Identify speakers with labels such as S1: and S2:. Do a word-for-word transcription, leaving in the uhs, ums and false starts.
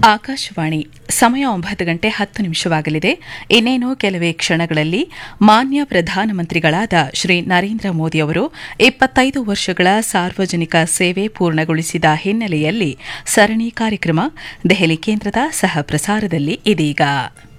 S1: ಆಕಾಶವಾಣಿ ಸಮಯ ಒಂಬತ್ತು ಗಂಟೆ ಹತ್ತು ನಿಮಿಷವಾಗಲಿದೆ. ಇನ್ನೇನು ಕೆಲವೇ ಕ್ಷಣಗಳಲ್ಲಿ ಮಾನ್ಯ ಪ್ರಧಾನಮಂತ್ರಿಗಳಾದ ಶ್ರೀ ನರೇಂದ್ರ ಮೋದಿ ಅವರು ಇಪ್ಪತ್ತೈದು ವರ್ಷಗಳ ಸಾರ್ವಜನಿಕ ಸೇವೆ ಪೂರ್ಣಗೊಳಿಸಿದ ಹಿನ್ನೆಲೆಯಲ್ಲಿ ಸರಣಿ ಕಾರ್ಯಕ್ರಮ ದೆಹಲಿ ಕೇಂದ್ರದ ಸಹ ಪ್ರಸಾರದಲ್ಲಿ ಇದೀಗ